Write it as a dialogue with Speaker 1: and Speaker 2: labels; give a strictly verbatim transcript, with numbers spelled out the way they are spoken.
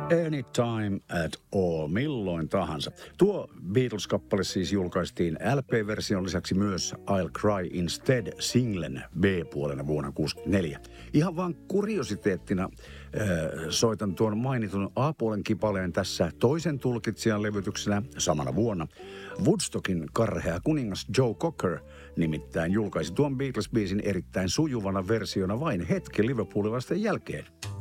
Speaker 1: Anytime at all, milloin tahansa. Tuo Beatles-kappale siis julkaistiin L P-version lisäksi myös I'll Cry Instead-singlen B-puolena vuonna kuusikymmentäneljä. Ihan vaan kuriositeettina äh, soitan tuon mainitun A-puolen kipaleen tässä toisen tulkitsijan levytyksenä samana vuonna. Woodstockin karhea kuningas Joe Cocker nimittäin julkaisi tuon Beatles-biisin erittäin sujuvana versiona vain hetki liverpoolilaisten jälkeen.